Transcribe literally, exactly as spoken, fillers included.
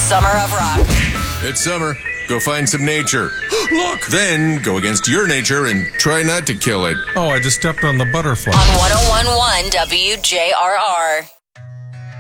Summer of Rock. It's summer. Go find some nature. Look! Then go against your nature and try not to kill it. Oh, I just stepped on the butterfly. On one oh one point one W J R R.